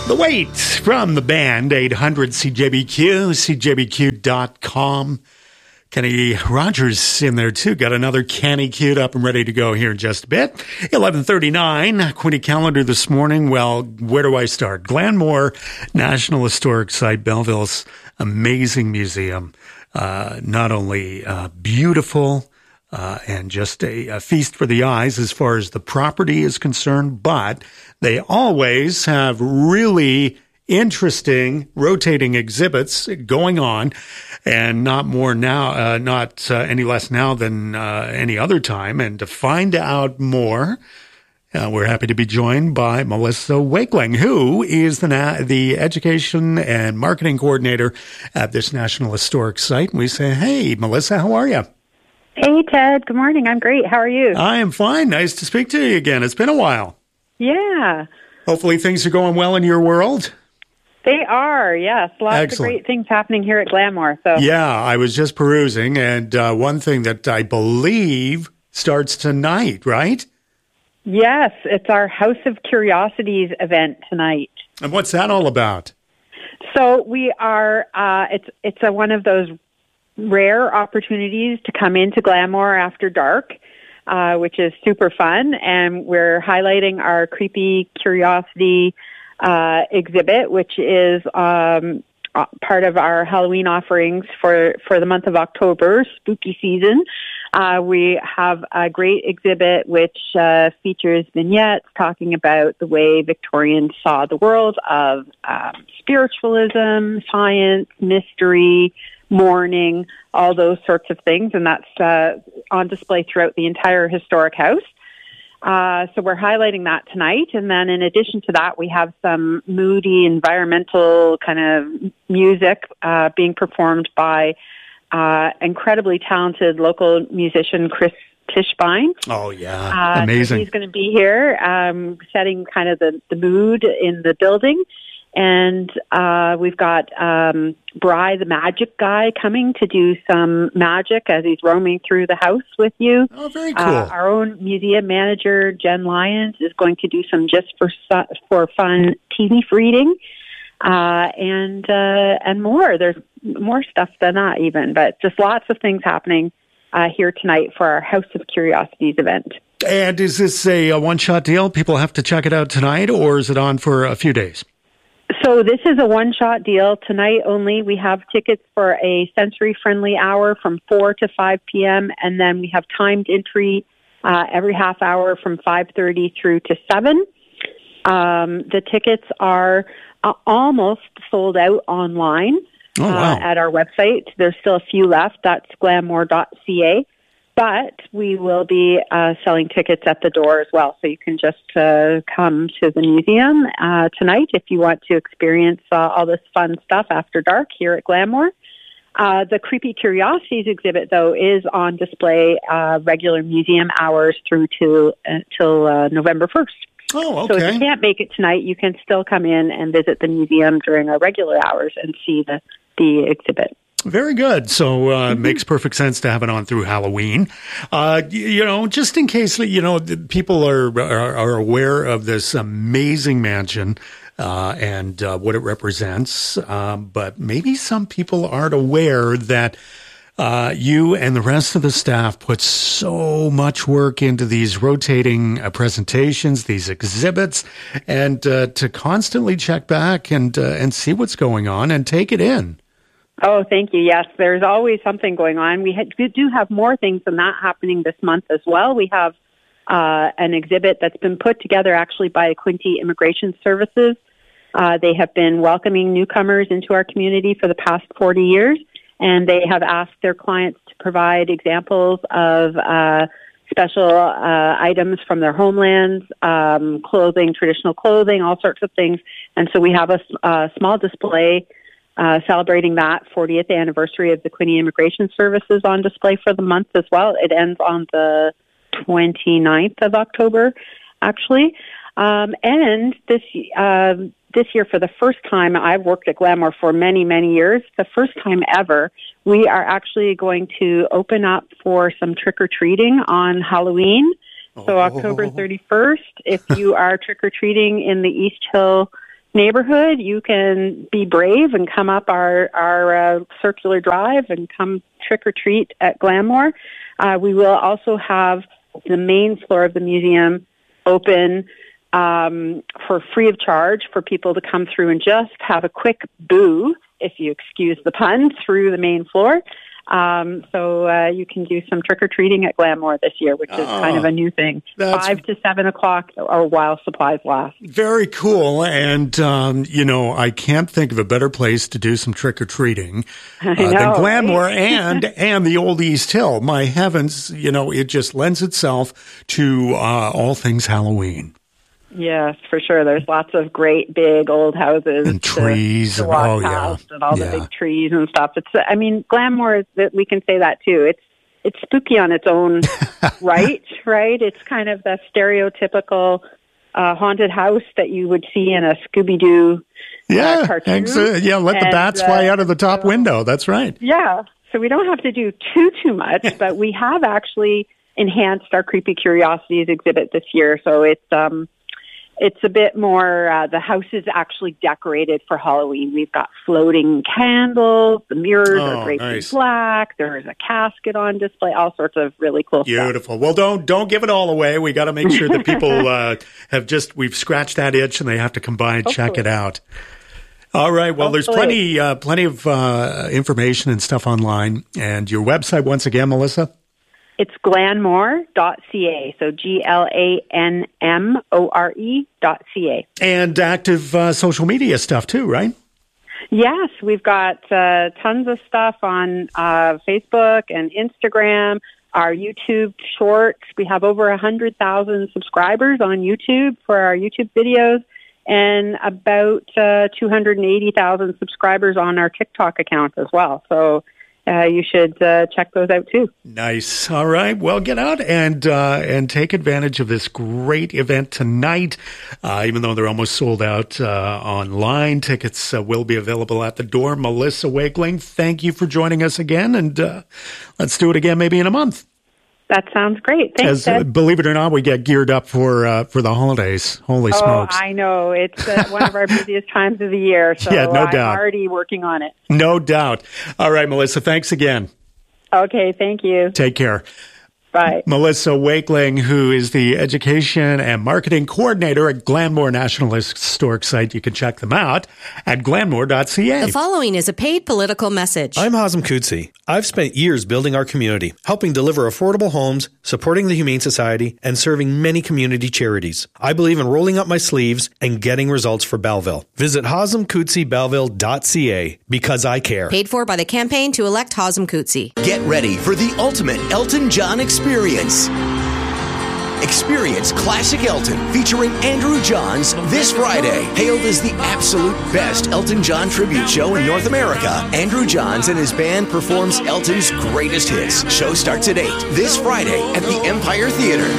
The Wait from the band, 800-CJBQ, CJBQ.com. Kenny Rogers in there, too. Got another Kenny queued up and ready to go here in just a bit. 11:39, Quinte calendar this morning. Well, where do I start? Glanmore National Historic Site, Belleville's amazing museum. Not only beautiful and just a feast for the eyes as far as the property is concerned, but they always have really interesting rotating exhibits going on, and not any less now than any other time. And to find out more, we're happy to be joined by Melissa Wakeling, who is the education and marketing coordinator at this National Historic Site. And we say, hey, Melissa, how are you? Hey, Ted. Good morning. I'm great. How are you? I am fine. Nice to speak to you again. It's been a while. Yeah. Hopefully things are going well in your world. They are, yes. Lots of great things happening here at Glanmore. So. Yeah, I was just perusing, and one thing that I believe starts tonight, right? Yes, it's our House of Curiosities event tonight. And what's that all about? So we are, it's one of those rare opportunities to come into Glanmore after dark, which is super fun. And we're highlighting our Creepy Curiosity exhibit, which is part of our Halloween offerings for the month of October, spooky season. We have a great exhibit which features vignettes talking about the way Victorians saw the world of spiritualism, science, mystery, mourning, all those sorts of things, and that's on display throughout the entire historic house. So we're highlighting that tonight, and then in addition to that, we have some moody environmental kind of music being performed by incredibly talented local musician Chris Tischbein. Oh, yeah. Amazing. So he's going to be here setting kind of the mood in the building. And we've got Bry, the magic guy, coming to do some magic as he's roaming through the house with you. Oh, very cool. Our own museum manager, Jen Lyons, is going to do some just for fun tea leaf reading and more. There's more stuff than that even, but just lots of things happening here tonight for our House of Curiosities event. And is this a one-shot deal? People have to check it out tonight, or is it on for a few days? So this is a one-shot deal. Tonight only, we have tickets for a sensory-friendly hour from 4 to 5 p.m., and then we have timed entry every half hour from 5:30 through to 7. The tickets are almost sold out online at our website. There's still a few left. That's glanmore.ca. But we will be selling tickets at the door as well. So you can just come to the museum tonight if you want to experience all this fun stuff after dark here at Glanmore. The Creepy Curiosities exhibit, though, is on display regular museum hours through till November 1st. Oh, okay. So if you can't make it tonight, you can still come in and visit the museum during our regular hours and see the exhibit. Very good. So it makes perfect sense to have it on through Halloween. Just in case, people are aware of this amazing mansion and what it represents. But maybe some people aren't aware that you and the rest of the staff put so much work into these rotating presentations, these exhibits, and to constantly check back and see what's going on and take it in. Oh, thank you. Yes, there's always something going on. We do have more things than that happening this month as well. We have an exhibit that's been put together actually by Quinte Immigration Services. They have been welcoming newcomers into our community for the past 40 years, and they have asked their clients to provide examples of special items from their homelands, clothing, traditional clothing, all sorts of things. And so we have a small display celebrating that 40th anniversary of the Quinte Immigration Services on display for the month as well. It ends on the 29th of October, actually. And this year, for the first time, I've worked at Glanmore for many, many years. The first time ever, we are actually going to open up for some trick-or-treating on Halloween. So October 31st, if you are trick-or-treating in the East Hill neighborhood, you can be brave and come up our circular drive and come trick or treat at Glanmore. We will also have the main floor of the museum open for free of charge for people to come through and just have a quick boo, if you excuse the pun, through the main floor. So you can do some trick-or-treating at Glanmore this year, which is kind of a new thing. 5 to 7 o'clock or while supplies last. Very cool. And, I can't think of a better place to do some trick-or-treating than Glanmore and the Old East Hill. My heavens, it just lends itself to all things Halloween. Yes, for sure. There's lots of great big old houses and trees to walk past and all the big trees and stuff. Glanmore, we can say that too. It's spooky on its own right? It's kind of the stereotypical haunted house that you would see in a Scooby-Doo cartoon. Let the bats fly out of the top window. That's right. Yeah, so we don't have to do too much, but we have actually enhanced our Creepy Curiosities exhibit this year. So it's a bit more, the house is actually decorated for Halloween. We've got floating candles, the mirrors are draped in black, there is a casket on display, all sorts of really cool stuff. Beautiful. Well, don't give it all away. We got to make sure that people we've scratched that itch and they have to come by and check it out. All right. Well, there's plenty of information and stuff online. And your website, once again, Melissa? It's glanmore.ca, so GLANMORE.ca. And active social media stuff too, right? Yes, we've got tons of stuff on Facebook and Instagram, our YouTube shorts. We have over 100,000 subscribers on YouTube for our YouTube videos and about 280,000 subscribers on our TikTok account as well. So you should check those out too. Nice. All right. Well, get out and take advantage of this great event tonight. Even though they're almost sold out online, tickets will be available at the door. Melissa Wakeling, thank you for joining us again, and let's do it again maybe in a month. That sounds great. Thanks, Ted. Believe it or not, we get geared up for the holidays. Holy smokes. I know. It's one of our busiest times of the year, so no doubt. I'm already working on it. No doubt. All right, Melissa, thanks again. Okay, thank you. Take care. Bye. Melissa Wakeling, who is the Education and Marketing Coordinator at Glanmore National Historic Site. You can check them out at glanmore.ca. The following is a paid political message. I'm Hazem Kutsi. I've spent years building our community, helping deliver affordable homes, supporting the Humane Society, and serving many community charities. I believe in rolling up my sleeves and getting results for Belleville. Visit HazemKutsiBelleville.ca because I care. Paid for by the campaign to elect Hazem Kutsi. Get ready for the ultimate Elton John experience. Experience Classic Elton featuring Andrew Johns this Friday. Hailed as the absolute best Elton John tribute show in North America, Andrew Johns and his band performs Elton's greatest hits. Show starts at 8 this Friday at the Empire Theater.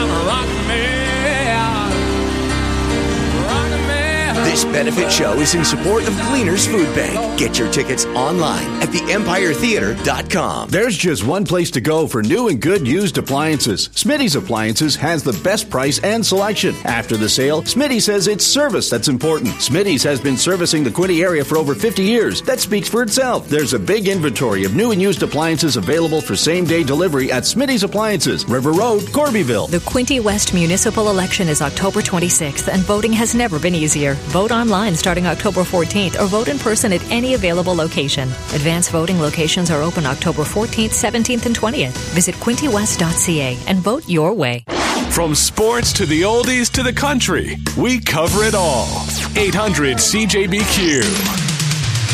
This benefit show is in support of Gleaners Food Bank. Get your tickets online at theempiretheater.com. There's just one place to go for new and good used appliances. Smitty's Appliances has the best price and selection. After the sale, Smitty says it's service that's important. Smitty's has been servicing the Quinte area for over 50 years. That speaks for itself. There's a big inventory of new and used appliances available for same-day delivery at Smitty's Appliances, River Road, Corbyville. The Quinte West municipal election is October 26th, and voting has never been easier. Vote online starting October 14th or vote in person at any available location. Advance voting locations are open October 14th, 17th, and 20th. Visit quintewest.ca and vote your way. From sports to the oldies to the country, we cover it all. 800 CJBQ.